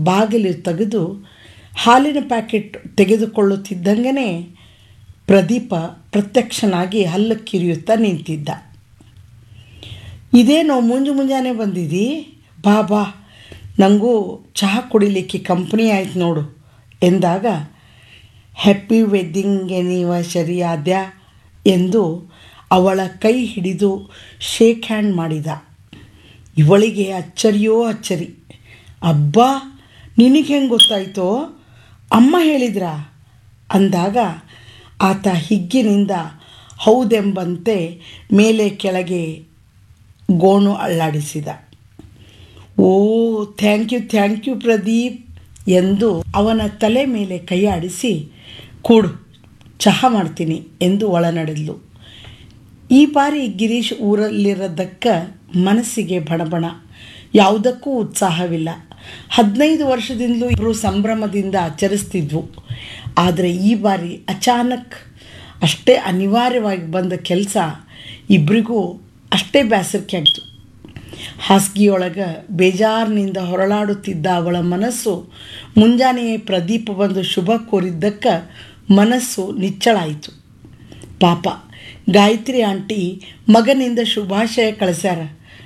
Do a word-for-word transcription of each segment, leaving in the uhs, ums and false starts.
ಬಾಗಿಲು ತೆಗೆದು ಹಾಲಿನ ಪ್ಯಾಕೆಟ್ ತೆಗೆದುಕೊಳ್ಳುತ್ತಿದ್ದಂಗೆ ಪ್ರದೀಪ ಪ್ರತ್ಯಕ್ಷನಾಗಿ ಹಲ್ಲು ಕಿರಿಯುತ್ತಾ ನಿಂತಿದ್ದ. ಇದೇನೋ ಮುಂಜು ಮುಂಜಾನೆ ಬಂದಿದ್ದೀ, ಬಾ ಬಾ, ನನಗೂ ಚಹಾ ಕುಡಿಲಿಕ್ಕೆ ಕಂಪ್ನಿ ಆಯ್ತು ನೋಡು ಎಂದಾಗ ಹ್ಯಾಪಿ ವೆಡ್ಡಿಂಗ್ ಎನಿವರ್ಸರಿ ಆದ್ಯಾ ಎಂದು ಅವಳ ಕೈ ಹಿಡಿದು ಶೇಕ್ ಹ್ಯಾಂಡ್ ಮಾಡಿದ. ಇವಳಿಗೆ ಅಚ್ಚರಿಯೋ ಅಚ್ಚರಿ. ಅಬ್ಬಾ, ನಿನಗೆ ಹೆಂಗೆ ಗೊತ್ತಾಯ್ತೋ, ಅಮ್ಮ ಹೇಳಿದ್ರಾ ಅಂದಾಗ ಆತ ಹಿಗ್ಗಿನಿಂದ ಹೌದೆಂಬಂತೆ ಮೇಲೆ ಕೆಳಗೆ ಗೋಣು ಅಳ್ಳಾಡಿಸಿದ. ಓ thank you thank you Pradeep ಎಂದು ಅವನ ತಲೆ ಮೇಲೆ ಕೈ ಆಡಿಸಿ, ಕೂಡು ಚಹಾ ಮಾಡ್ತೀನಿ ಎಂದು ಒಳನಡೆದ್ಲು. ಈ ಬಾರಿ ಗಿರೀಶ್ ಊರಲ್ಲಿರೋದಕ್ಕೆ ಮನಸ್ಸಿಗೆ ಬಣಬಣ, ಯಾವುದಕ್ಕೂ ಉತ್ಸಾಹವಿಲ್ಲ. ಹದಿನೈದು ವರ್ಷದಿಂದಲೂ ಇಬ್ಬರು ಸಂಭ್ರಮದಿಂದ ಆಚರಿಸ್ತಿದ್ವು. ಆದರೆ ಈ ಬಾರಿ ಅಚಾನಕ್ ಅಷ್ಟೇ ಅನಿವಾರ್ಯವಾಗಿ ಬಂದ ಕೆಲಸ ಇಬ್ಬರಿಗೂ ಅಷ್ಟೇ ಬೇಸರಿಕೆ ಆಗಿತ್ತು. ಹಾಸಿಗೆಯೊಳಗೆ ಬೇಜಾರಿನಿಂದ ಹೊರಳಾಡುತ್ತಿದ್ದ ಅವಳ ಮನಸ್ಸು ಮುಂಜಾನೆಯೇ ಪ್ರದೀಪ ಬಂದು ಶುಭ ಕೋರಿದ್ದಕ್ಕೆ ಮನಸ್ಸು ನಿಚ್ಚಳಾಯಿತು. ಪಾಪ ಗಾಯತ್ರಿ ಆಂಟಿ ಮಗನಿಂದ ಶುಭಾಶಯ ಕಳಿಸ್ಯಾರ.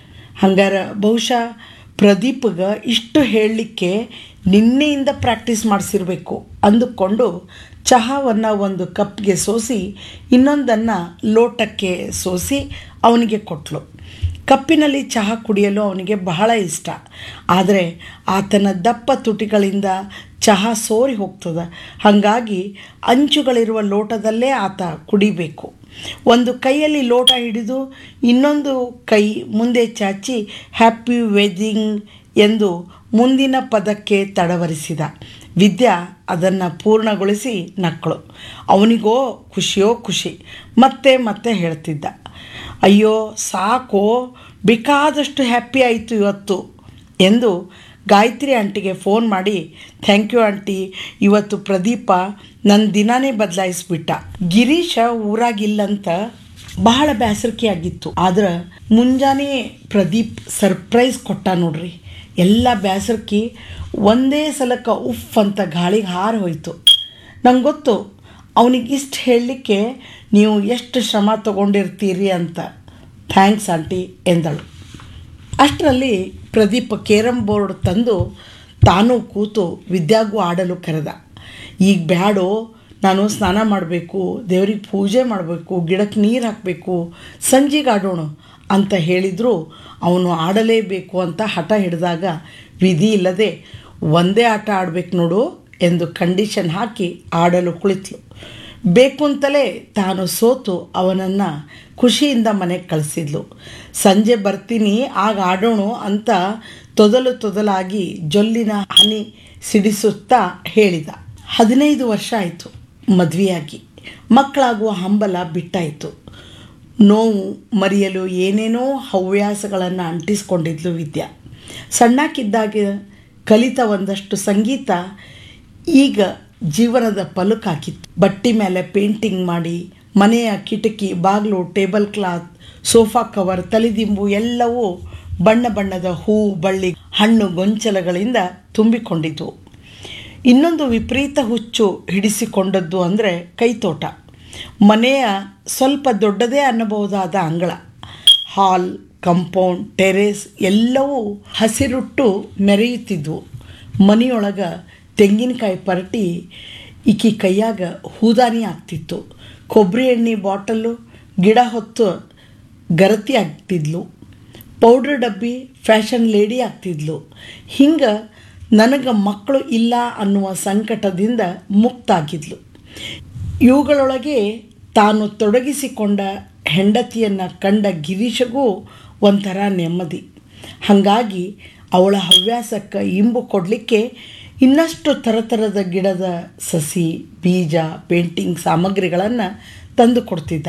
ಹಂಗಾರ ಬಹುಶಃ ಪ್ರದೀಪ್ಗೆ ಇಷ್ಟು ಹೇಳಲಿಕ್ಕೆ ನಿನ್ನೆಯಿಂದ ಪ್ರಾಕ್ಟೀಸ್ ಮಾಡಿಸಿರಬೇಕು ಅಂದುಕೊಂಡು ಚಹಾವನ್ನು ಒಂದು ಕಪ್ಗೆ ಸೋಸಿ ಇನ್ನೊಂದನ್ನು ಲೋಟಕ್ಕೆ ಸೋಸಿ ಅವನಿಗೆ ಕೊಟ್ಟಳು. ಕಪ್ಪಿನಲ್ಲಿ ಚಹಾ ಕುಡಿಯಲು ಅವನಿಗೆ ಬಹಳ ಇಷ್ಟ. ಆದರೆ ಆತನ ದಪ್ಪ ತುಟಿಗಳಿಂದ ಚಹಾ ಸೋರಿ ಹೋಗ್ತದೆ. ಹಾಗಾಗಿ ಅಂಚುಗಳಿರುವ ಲೋಟದಲ್ಲೇ ಆತ ಕುಡಿಬೇಕು. ಒಂದು ಕೈಯಲ್ಲಿ ಲೋಟ ಹಿಡಿದು ಇನ್ನೊಂದು ಕೈ ಮುಂದೆ ಚಾಚಿ ಹ್ಯಾಪಿ ವೆಡ್ಡಿಂಗ್ ಎಂದು ಮುಂದಿನ ಪದಕ್ಕೆ ತಡವರಿಸಿದ. ವಿದ್ಯಾ ಅದನ್ನು ಪೂರ್ಣಗೊಳಿಸಿ ನಕ್ಕಳು. ಅವನಿಗೋ ಖುಷಿಯೋ ಖುಷಿ. ಮತ್ತೆ ಮತ್ತೆ ಹೇಳ್ತಿದ್ದ, ಅಯ್ಯೋ ಸಾಕೋ, ಬೇಕಾದಷ್ಟು ಹ್ಯಾಪಿ ಆಯಿತು ಇವತ್ತು ಎಂದು ಗಾಯತ್ರಿ ಆಂಟಿಗೆ ಫೋನ್ ಮಾಡಿ, ಥ್ಯಾಂಕ್ ಯು ಆಂಟಿ, ಇವತ್ತು ಪ್ರದೀಪ ನನ್ನ ದಿನಾನೇ ಬದಲಾಯಿಸ್ಬಿಟ್ಟ. ಗಿರೀಶ ಊರಾಗಿಲ್ಲಂತ ಬಹಳ ಬೇಸರಿಕೆ ಆಗಿತ್ತು. ಆದ್ರೆ ಮುಂಜಾನೆ ಪ್ರದೀಪ್ ಸರ್ಪ್ರೈಸ್ ಕೊಟ್ಟ ನೋಡ್ರಿ. ಎಲ್ಲ ಬೇಸರಿಕೆ ಒಂದೇ ಸಲಕ್ಕೆ ಉಫ್ ಅಂತ ಗಾಳಿಗೆ ಹಾರಿ ಹೋಯಿತು. ನಂಗೆ ಗೊತ್ತು ಅವನಿಗೆ ಇಷ್ಟು ಹೇಳಲಿಕ್ಕೆ ನೀವು ಎಷ್ಟು ಶ್ರಮ ತಗೊಂಡಿರ್ತೀರಿ ಅಂತ. ಥ್ಯಾಂಕ್ಸ್ ಆಂಟಿ ಎಂದಳು. ಅಷ್ಟರಲ್ಲಿ ಪ್ರದೀಪ್ ಕೇರಮ್ ಬೋರ್ಡ್ ತಂದು ತಾನೂ ಕೂತು ವಿದ್ಯಾಗೂ ಆಡಲು ಕರೆದ. ಈಗ ಬ್ಯಾಡೋ, ನಾನು ಸ್ನಾನ ಮಾಡಬೇಕು, ದೇವ್ರಿಗೆ ಪೂಜೆ ಮಾಡಬೇಕು, ಗಿಡಕ್ಕೆ ನೀರು ಹಾಕಬೇಕು, ಸಂಜೆಗೆ ಆಡೋಣ ಅಂತ ಹೇಳಿದರೂ ಅವನು ಆಡಲೇಬೇಕು ಅಂತ ಹಠ ಹಿಡಿದಾಗ ವಿಧಿ ಇಲ್ಲದೆ ಒಂದೇ ಆಟ ಆಡಬೇಕು ನೋಡು ಎಂದು ಕಂಡೀಷನ್ ಹಾಕಿ ಆಡಲು ಕುಳಿತಳು. ಬೇಕು ಅಂತಲೇ ತಾನು ಸೋತು ಅವನನ್ನು ಖುಷಿಯಿಂದ ಮನೆಗೆ ಕಳಿಸಿದ್ಲು. ಸಂಜೆ ಬರ್ತೀನಿ ಆಗ ಆಡೋಣ ಅಂತ ತೊದಲು ತೊದಲಾಗಿ ಜೊಲ್ಲಿನ ಹನಿ ಸಿಡಿಸುತ್ತಾ ಹೇಳಿದ. ಹದಿನೈದು ವರ್ಷ ಆಯಿತು ಮದುವೆಯಾಗಿ. ಮಕ್ಕಳಾಗುವ ಹಂಬಲ ಬಿಟ್ಟಾಯಿತು. ನೋವು ಮರೆಯಲು ಏನೇನೋ ಹವ್ಯಾಸಗಳನ್ನು ಅಂಟಿಸ್ಕೊಂಡಿದ್ಲು ವಿದ್ಯಾ. ಸಣ್ಣಕ್ಕಿದ್ದಾಗ ಕಲಿತ ಒಂದಷ್ಟು ಸಂಗೀತ ಈಗ ಜೀವನದ ಪಲುಕಾಕಿತ್ತು. ಬಟ್ಟೆ ಮೇಲೆ ಪೇಂಟಿಂಗ್ ಮಾಡಿ ಮನೆಯ ಕಿಟಕಿ, ಬಾಗಿಲು, ಟೇಬಲ್ ಕ್ಲಾತ್, ಸೋಫಾ ಕವರ್, ತಲೆದಿಂಬು ಎಲ್ಲವೂ ಬಣ್ಣ ಬಣ್ಣದ ಹೂ, ಬಳ್ಳಿ, ಹಣ್ಣು, ಗೊಂಚಲುಗಳಿಂದ ತುಂಬಿಕೊಂಡಿದ್ವು. ಇನ್ನೊಂದು ವಿಪರೀತ ಹುಚ್ಚು ಹಿಡಿಸಿಕೊಂಡದ್ದು ಅಂದರೆ ಕೈತೋಟ. ಮನೆಯ ಸ್ವಲ್ಪ ದೊಡ್ಡದೇ ಅನ್ನಬಹುದಾದ ಅಂಗಳ, ಹಾಲ್, ಕಂಪೌಂಡ್, ಟೆರೇಸ್ ಎಲ್ಲವೂ ಹಸಿರುಟ್ಟು ಮೆರೆಯುತ್ತಿದ್ವು. ಮನೆಯೊಳಗೆ ತೆಂಗಿನಕಾಯಿ ಪರಟಿ ಈಕಿ ಕೈಯಾಗ ಹೂದಾನಿ ಆಗ್ತಿತ್ತು. ಕೊಬ್ಬರಿ ಎಣ್ಣೆ ಬಾಟಲ್ಲು ಗಿಡ ಹೊತ್ತು ಗರತಿ ಆಗ್ತಿದ್ಲು. ಪೌಡ್ರ್ ಡಬ್ಬಿ ಫ್ಯಾಷನ್ ಲೇಡಿ ಆಗ್ತಿದ್ಲು. ಹಿಂಗೆ ನನಗೆ ಮಕ್ಕಳು ಇಲ್ಲ ಅನ್ನುವ ಸಂಕಟದಿಂದ ಮುಕ್ತಾಗಿದ್ಲು. ಇವುಗಳೊಳಗೆ ತಾನು ತೊಡಗಿಸಿಕೊಂಡ ಹೆಂಡತಿಯನ್ನು ಕಂಡ ಗಿರೀಶಗೂ ಒಂಥರ ನೆಮ್ಮದಿ. ಹಾಗಾಗಿ ಅವಳ ಹವ್ಯಾಸಕ್ಕೆ ಇಂಬು ಕೊಡಲಿಕ್ಕೆ ಇನ್ನಷ್ಟು ಥರಥರದ ಗಿಡದ ಸಸಿ, ಬೀಜ, ಪೇಂಟಿಂಗ್ ಸಾಮಗ್ರಿಗಳನ್ನು ತಂದು ಕೊಡ್ತಿದ್ದ.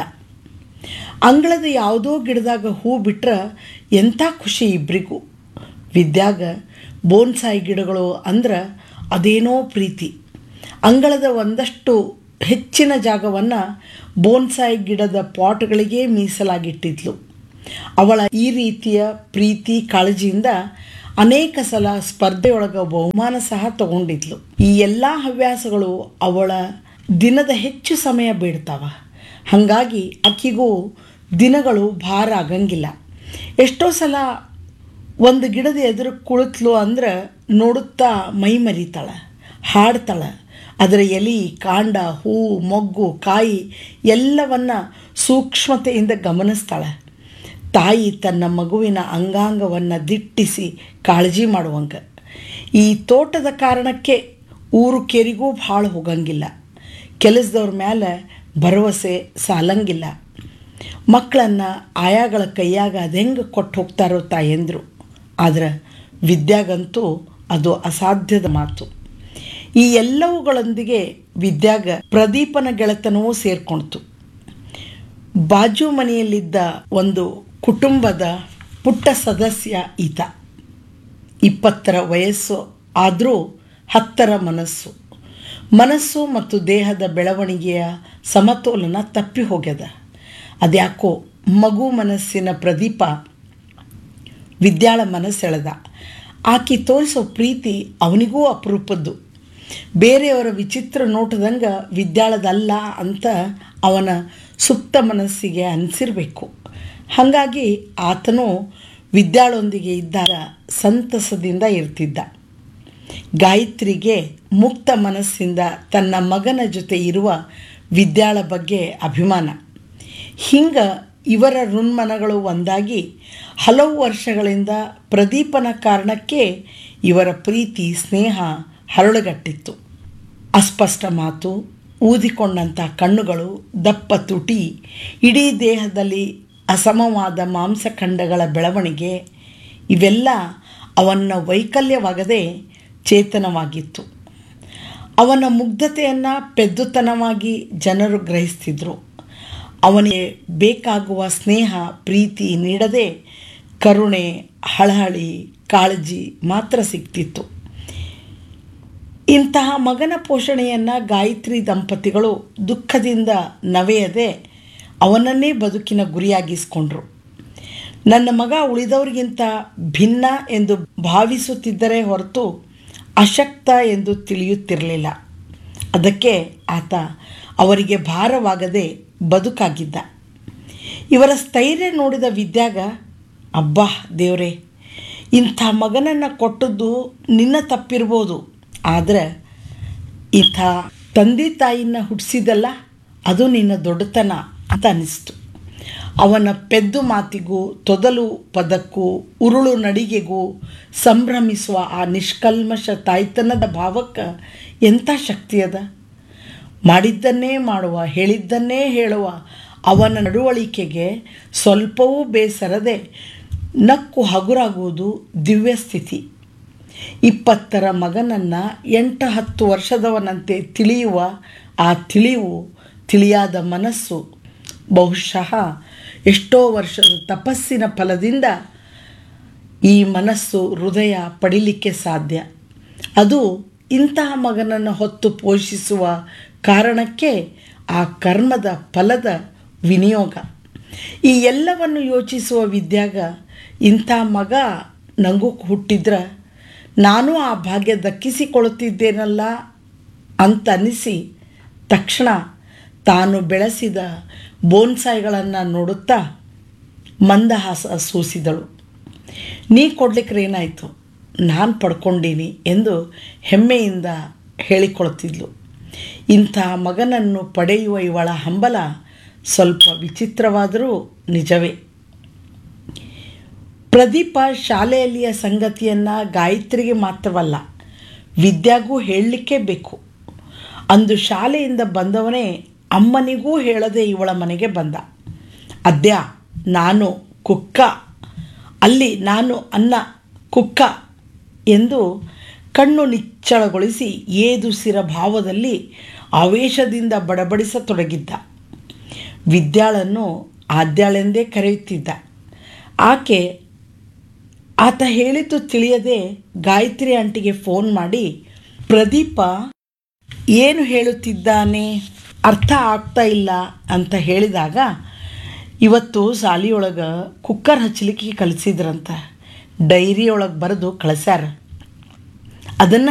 ಅಂಗಳದ ಯಾವುದೋ ಗಿಡದಾಗ ಹೂ ಬಿಟ್ರೆ ಎಂಥ ಖುಷಿ ಇಬ್ಬರಿಗೂ. ವಿದ್ಯಾಗ ಬೋನ್ಸಾಯಿ ಗಿಡಗಳು ಅಂದ್ರೆ ಅದೇನೋ ಪ್ರೀತಿ. ಅಂಗಳದ ಒಂದಷ್ಟು ಹೆಚ್ಚಿನ ಜಾಗವನ್ನು ಬೋನ್ಸಾಯಿ ಗಿಡದ ಪಾಟ್ಗಳಿಗೆ ಮೀಸಲಾಗಿಟ್ಟಿದ್ಲು. ಅವಳ ಈ ರೀತಿಯ ಪ್ರೀತಿ ಕಾಳಜಿಯಿಂದ ಅನೇಕ ಸಲ ಸ್ಪರ್ಧೆಯೊಳಗೆ ಬಹುಮಾನ ಸಹ ತಗೊಂಡಿದ್ಲು. ಈ ಎಲ್ಲ ಹವ್ಯಾಸಗಳು ಅವಳ ದಿನದ ಹೆಚ್ಚು ಸಮಯ ಬೇಡ್ತಾವ. ಹಾಗಾಗಿ ಆಕಿಗೂ ದಿನಗಳು ಭಾರ ಆಗಂಗಿಲ್ಲ. ಎಷ್ಟೋ ಸಲ ಒಂದು ಗಿಡದ ಎದುರು ಕುಳಿತಲು ಅಂದ್ರೆ ನೋಡುತ್ತಾ ಮೈ ಮರಿತಾಳೆ, ಹಾಡ್ತಾಳೆ. ಅದರ ಎಲೆ, ಕಾಂಡ, ಹೂ, ಮೊಗ್ಗು, ಕಾಯಿ ಎಲ್ಲವನ್ನ ಸೂಕ್ಷ್ಮತೆಯಿಂದ ಗಮನಿಸ್ತಾಳೆ. ತಾಯಿ ತನ್ನ ಮಗುವಿನ ಅಂಗಾಂಗವನ್ನು ದಿಟ್ಟಿಸಿ ಕಾಳಜಿ ಮಾಡುವಂಗೆ. ಈ ತೋಟದ ಕಾರಣಕ್ಕೆ ಊರು ಕೇರಿಗೂ ಭಾಳ ಹೋಗಂಗಿಲ್ಲ. ಕೆಲಸದವ್ರ ಮೇಲೆ ಭರವಸೆ ಸಾಲಂಗಿಲ್ಲ. ಮಕ್ಕಳನ್ನು ಆಯಾಗಳ ಕೈಯಾಗ ಅದೆಂಗೆ ಕೊಟ್ಟು ಹೋಗ್ತಾರೋ ತಾಯಂದರು. ಆದರೆ ವಿದ್ಯಾಗಂತೂ ಅದು ಅಸಾಧ್ಯದ ಮಾತು. ಈ ಎಲ್ಲವುಗಳೊಂದಿಗೆ ವಿದ್ಯಾಗ ಪ್ರದೀಪನ ಗೆಳೆತನವೂ ಸೇರ್ಕೊಳ್ತು. ಬಾಜು ಮನೆಯಲ್ಲಿದ್ದ ಒಂದು ಕುಟುಂಬದ ಪುಟ್ಟ ಸದಸ್ಯ ಈತ. ಇಪ್ಪತ್ತರ ವಯಸ್ಸು ಆದರೂ ಹತ್ತರ ಮನಸ್ಸು. ಮನಸ್ಸು ಮತ್ತು ದೇಹದ ಬೆಳವಣಿಗೆಯ ಸಮತೋಲನ ತಪ್ಪಿ ಹೋಗ್ಯದ. ಅದ್ಯಾಕೋ ಮಗು ಮನಸ್ಸಿನ ಪ್ರದೀಪ ವಿದ್ಯಾಳ ಮನಸ್ಸೆಳೆದ. ಆಕೆ ತೋರಿಸೋ ಪ್ರೀತಿ ಅವನಿಗೂ ಅಪರೂಪದ್ದು. ಬೇರೆಯವರ ವಿಚಿತ್ರ ನೋಟದಂಗೆ ವಿದ್ಯಾಳದಲ್ಲ ಅಂತ ಅವನ ಸುಪ್ತ ಮನಸ್ಸಿಗೆ ಅನಿಸಿರಬೇಕು. ಹಾಗಾಗಿ ಆತನು ವಿದ್ಯಾಳೊಂದಿಗೆ ಇದ್ದಾಗ ಸಂತಸದಿಂದ ಇರ್ತಿದ್ದ. ಗಾಯತ್ರಿಗೆ ಮುಕ್ತ ಮನಸ್ಸಿಂದ ತನ್ನ ಮಗನ ಜೊತೆ ಇರುವ ವಿದ್ಯಾಳ ಬಗ್ಗೆ ಅಭಿಮಾನ. ಹಿಂಗೆ ಇವರ ಋನ್ಮನಗಳು ಒಂದಾಗಿ ಹಲವು ವರ್ಷಗಳಿಂದ ಪ್ರದೀಪನ ಕಾರಣಕ್ಕೆ ಇವರ ಪ್ರೀತಿ ಸ್ನೇಹ ಹರಳುಗಟ್ಟಿತ್ತು. ಅಸ್ಪಷ್ಟ ಮಾತು, ಊದಿಕೊಂಡಂಥ ಕಣ್ಣುಗಳು, ದಪ್ಪ ತುಟಿ, ಇಡೀ ದೇಹದಲ್ಲಿ ಅಸಮವಾದ ಮಾಂಸಖಂಡಗಳ ಬೆಳವಣಿಗೆ ಇವೆಲ್ಲ ಅವನ ವೈಕಲ್ಯವಾಗದೆ ಚೇತನವಾಗಿತ್ತು. ಅವನ ಮುಗ್ಧತೆಯನ್ನು ಪೆದ್ದುತನವಾಗಿ ಜನರು ಗ್ರಹಿಸ್ತಿದ್ರು. ಅವನಿಗೆ ಬೇಕಾಗುವ ಸ್ನೇಹ ಪ್ರೀತಿ ನೀಡದೆ ಕರುಣೆ, ಹಳಹಳಿ, ಕಾಳಜಿ ಮಾತ್ರ ಸಿಗ್ತಿತ್ತು. ಇಂತಹ ಮಗನ ಪೋಷಣೆಯನ್ನು ಗಾಯತ್ರಿ ದಂಪತಿಗಳು ದುಃಖದಿಂದ ನವೆಯದೆ ಅವನನ್ನೇ ಬದುಕಿನ ಗುರಿಯಾಗಿಸ್ಕೊಂಡ್ರು. ನನ್ನ ಮಗ ಉಳಿದವರಿಗಿಂತ ಭಿನ್ನ ಎಂದು ಭಾವಿಸುತ್ತಿದ್ದರೆ ಹೊರತು ಅಶಕ್ತ ಎಂದು ತಿಳಿಯುತ್ತಿರಲಿಲ್ಲ. ಅದಕ್ಕೆ ಆತ ಅವರಿಗೆ ಭಾರವಾಗದೆ ಬದುಕಾಗಿದ್ದ. ಇವರ ಸ್ಥೈರ್ಯ ನೋಡಿದ ವಿದ್ಯಾಗ, ಅಬ್ಬಾ ದೇವ್ರೇ, ಇಂಥ ಮಗನನ್ನು ಕೊಟ್ಟದ್ದು ನಿನ್ನ ತಪ್ಪಿರ್ಬೋದು, ಆದರೆ ಇಂಥ ತಂದೆ ತಾಯಿನ ಹುಟ್ಟಿಸಿದಲ್ಲ ಅದು ನಿನ್ನ ದೊಡ್ಡತನ ಅಂತ ಅನ್ನಿಸ್ತು. ಅವನ ಪೆದ್ದು ಮಾತಿಗೂ ತೊದಲು ಪದಕ್ಕೂ ಉರುಳು ನಡಿಗೆಗೂ ಸಂಭ್ರಮಿಸುವ ಆ ನಿಷ್ಕಲ್ಮಶ ತಾಯ್ತನದ ಭಾವಕ್ಕೆ ಎಂಥ ಶಕ್ತಿ ಅದ. ಮಾಡಿದ್ದನ್ನೇ ಮಾಡುವ, ಹೇಳಿದ್ದನ್ನೇ ಹೇಳುವ ಅವನ ನಡವಳಿಕೆಗೆ ಸ್ವಲ್ಪವೂ ಬೇಸರದೆ ನಕ್ಕು ಹಗುರಾಗುವುದು ದಿವ್ಯ ಸ್ಥಿತಿ. ಇಪ್ಪತ್ತರ ಮಗನನ್ನು ಎಂಟು ಹತ್ತು ವರ್ಷದವನಂತೆ ತಿಳಿಯುವ ಆ ತಿಳಿವು, ತಿಳಿಯಾದ ಮನಸ್ಸು ಬಹುಶಃ ಎಷ್ಟೋ ವರ್ಷದ ತಪಸ್ಸಿನ ಫಲದಿಂದ ಈ ಮನಸ್ಸು ಹೃದಯ ಪಡಿಲಿಕ್ಕೆ ಸಾಧ್ಯ. ಅದು ಇಂತಹ ಮಗನನ್ನು ಹೊತ್ತು ಪೋಷಿಸುವ ಕಾರಣಕ್ಕೆ ಆ ಕರ್ಮದ ಫಲದ ವಿನಿಯೋಗ. ಈ ಎಲ್ಲವನ್ನು ಯೋಚಿಸುವ ವಿದ್ಯಾಗ ಇಂಥ ಮಗ ನನಗೂ ಹುಟ್ಟಿದ್ರೆ ನಾನು ಆ ಭಾಗ್ಯ ದಕ್ಕಿಸಿಕೊಳ್ಳುತ್ತಿದ್ದೇನಲ್ಲ ಅಂತ ಅನ್ನಿಸಿ ತಕ್ಷಣ ತಾನು ಬೆಳೆಸಿದ ಬೋನ್ಸಾಯಿಗಳನ್ನು ನೋಡುತ್ತಾ ಮಂದಹಾಸ ಸೂಸಿದಳು. ನೀ ಕೊಡ್ಲಿಕ್ಕೆ ಏನಾಯಿತು, ನಾನು ಪಡ್ಕೊಂಡೀನಿ ಎಂದು ಹೆಮ್ಮೆಯಿಂದ ಹೇಳಿಕೊಳ್ತಿದ್ಲು. ಇಂಥ ಮಗನನ್ನು ಪಡೆಯುವ ಇವಳ ಹಂಬಲ ಸ್ವಲ್ಪ ವಿಚಿತ್ರವಾದರೂ ನಿಜವೇ. ಪ್ರದೀಪ ಶಾಲೆಯಲ್ಲಿಯ ಸಂಗತಿಯನ್ನು ಗಾಯತ್ರಿಗೆ ಮಾತ್ರವಲ್ಲ, ವಿದ್ಯಾಗೂ ಹೇಳಲಿಕ್ಕೇ ಬೇಕು. ಅಂದು ಶಾಲೆಯಿಂದ ಬಂದವನೇ ಅಮ್ಮನಿಗೂ ಹೇಳದೆ ಇವಳ ಮನೆಗೆ ಬಂದ. ಅದ್ಯಾ ನಾನು ಕುಕ್ಕ, ಅಲ್ಲಿ ನಾನು ಅನ್ನ ಕುಕ್ಕ ಎಂದು ಕಣ್ಣು ನಿಚ್ಚಳಗೊಳಿಸಿ ಏದುಸಿರ ಭಾವದಲ್ಲಿ ಆವೇಶದಿಂದ ಬಡಬಡಿಸತೊಡಗಿದ್ದ. ವಿದ್ಯಾಳನ್ನು ಆದ್ಯಾಳೆಂದೇ ಕರೆಯುತ್ತಿದ್ದ. ಆಕೆ ಆತ ಹೇಳಿದ್ದು ತಿಳಿಯದೆ ಗಾಯತ್ರಿ ಆಂಟಿಗೆ ಫೋನ್ ಮಾಡಿ, ಪ್ರದೀಪ ಏನು ಹೇಳುತ್ತಿದ್ದಾನೆ ಅರ್ಥ ಆಗ್ತಾ ಇಲ್ಲ ಅಂತ ಹೇಳಿದಾಗ, ಇವತ್ತು ಸಾಲಿಯೊಳಗೆ ಕುಕ್ಕರ್ ಹಚ್ಚಲಿಕ್ಕೆ ಕಲಿಸಿದ್ರಂತ, ಡೈರಿಯೊಳಗೆ ಬರೆದು ಕಳಿಸ್ಯಾರ. ಅದನ್ನು